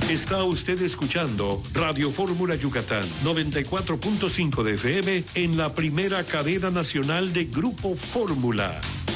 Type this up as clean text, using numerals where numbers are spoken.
Está usted escuchando Radio Fórmula Yucatán, 94.5 de FM en la primera cadena nacional de Grupo Fórmula.